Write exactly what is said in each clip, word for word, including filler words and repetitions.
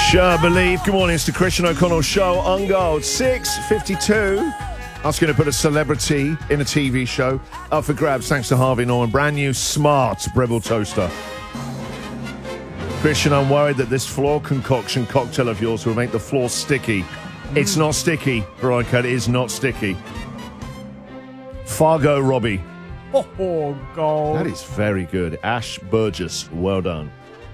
Sure Believe. Good morning, it's the Christian O'Connell Show on Gold. six fifty-two. I was going to put a celebrity in a T V show up for grabs thanks to Harvey Norman. Brand new smart Breville toaster. Christian, I'm worried that this floor concoction cocktail of yours will make the floor sticky. Mm. It's not sticky, Veronica. It is not sticky. Fargo Robbie. Oh, oh, gold. That is very good. Ash Burgess, well done.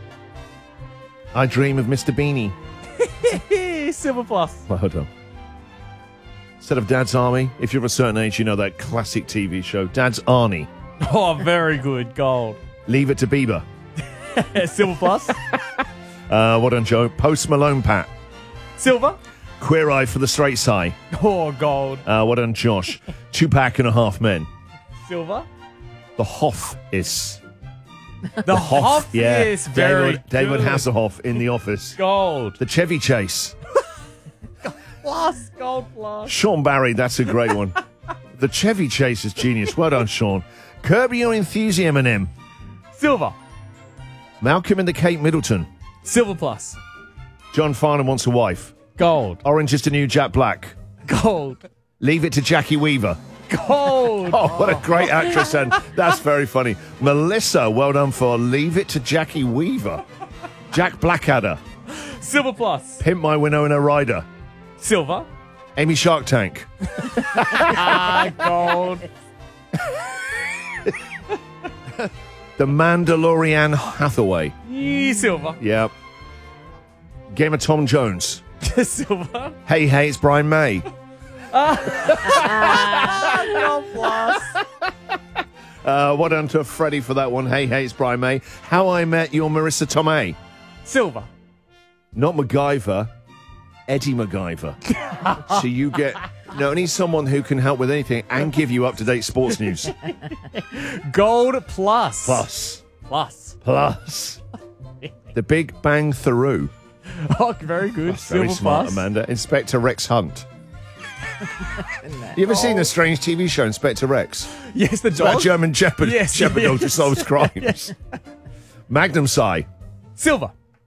I dream of Mister Beanie. Silver plus. Well done. Instead of Dad's Army, if you're of a certain age, you know that classic T V show, Dad's Arnie. Oh, very good. Gold. Leave It to Bieber. Silver plus. Uh, what on Joe? Post Malone Pat. Silver. Queer Eye for the Straight Side. Oh, gold. Uh, what on Josh? Two Pack and a Half Men. Silver. The Hoff is. The Hoff yeah. is very David, David good. Hasselhoff in The Office. Gold. The Chevy Chase. Plus. Gold plus. Sean Barry, that's a great one. The Chevy Chase is genius. Well done, Sean. Curb Your Enthusiasm, M. Silver. Malcolm and the Kate Middleton. Silver plus. John Farnham Wants a Wife. Gold. Orange is the New Jack Black. Gold. Leave It to Jackie Weaver. Gold. Oh, what a great actress, and that's very funny. Melissa, well done for Leave It to Jackie Weaver. Jack Blackadder. Silver plus. Pimp My Winona Ryder. Silver. Amy Shark Tank. Ah, gold. The Mandalorian Hathaway. Yee, silver. Yep. Game of Tom Jones. Silver. Hey, hey, it's Brian May. Gold plus. Uh, what done to Freddie for that one? Hey, hey, it's Brian May. How I Met Your Marissa Tomei. Silver. Not MacGyver, Eddie MacGyver. So you get not only someone who can help with anything and give you up-to-date sports news. Gold plus. Plus. Plus. Plus. The Big Bang Theory. Oh, very good. That's very Silver smart, plus. Amanda. Inspector Rex Hunt. You ever seen the strange T V show Inspector Rex? Yes, the It's about dog. German Shepherd. Yes, Shepherd yes. dog who solves crimes. Magnum Psi. Silver.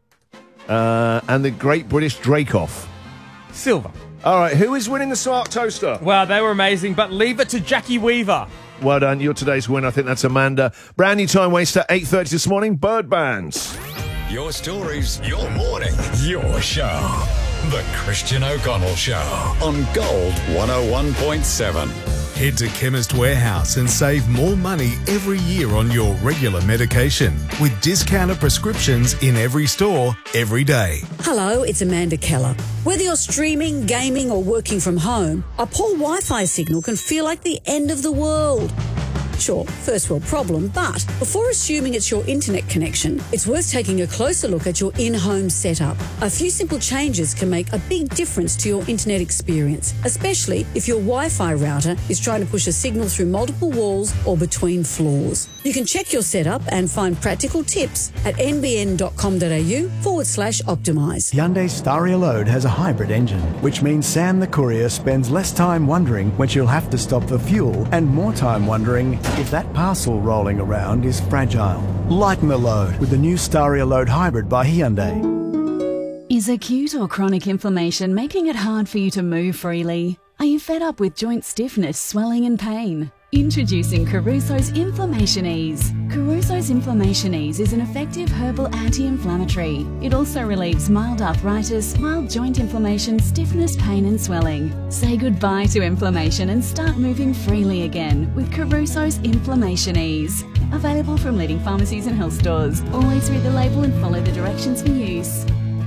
Uh, and the Great British Drake-Off. Silver. All right, who is winning the smart toaster? Wow, they were amazing, but leave it to Jackie Weaver. Well done. You're today's winner. I think that's Amanda. Brand new time waster, eight thirty this morning. Bird Bands. Your stories, your morning, your show. The Christian O'Connell Show on Gold one oh one point seven. Head to Chemist Warehouse and save more money every year on your regular medication with discounted prescriptions in every store, every day. Hello, it's Amanda Keller. Whether you're streaming, gaming or working from home, a poor Wi-Fi signal can feel like the end of the world. Sure, first world problem, but before assuming it's your internet connection, it's worth taking a closer look at your in-home setup. A few simple changes can make a big difference to your internet experience, especially if your Wi-Fi router is trying to push a signal through multiple walls or between floors. You can check your setup and find practical tips at nbn.com.au forward slash optimize. Hyundai Staria Load has a hybrid engine, which means Sam the courier spends less time wondering when she'll have to stop for fuel and more time wondering if that parcel rolling around is fragile. Lighten the load with the new Staria Load Hybrid by Hyundai. Is acute or chronic inflammation making it hard for you to move freely? Are you fed up with joint stiffness, swelling and pain? Introducing Caruso's Inflammation Ease. Caruso's Inflammation Ease is an effective herbal anti-inflammatory. It also relieves mild arthritis, mild joint inflammation, stiffness, pain and swelling. Say goodbye to inflammation and start moving freely again with Caruso's Inflammation Ease. Available from leading pharmacies and health stores. Always read the label and follow the directions for use.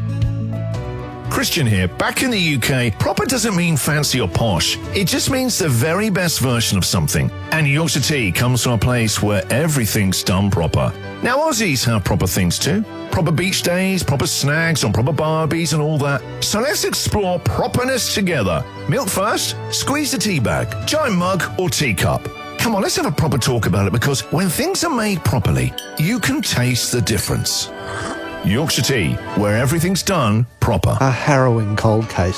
Christian here. Back in the U K, proper doesn't mean fancy or posh. It just means the very best version of something. And Yorkshire Tea comes from a place where everything's done proper. Now, Aussies have proper things too. Proper beach days, proper snags on proper barbies and all that. So let's explore properness together. Milk first, squeeze the tea bag, giant mug or teacup. Come on, let's have a proper talk about it, because when things are made properly, you can taste the difference. Yorkshire Tea, where everything's done proper. A harrowing cold case